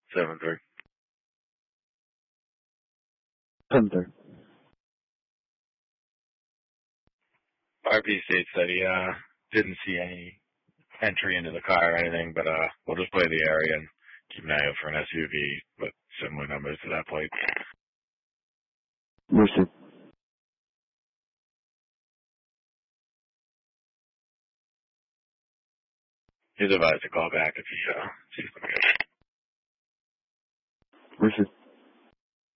7-3. 10-3. RP states that he didn't see any entry into the car or anything, but we'll just play the area and keep an eye out for an SUV with similar numbers to that plate. Received. He's advised to call back if he sees them again. Received.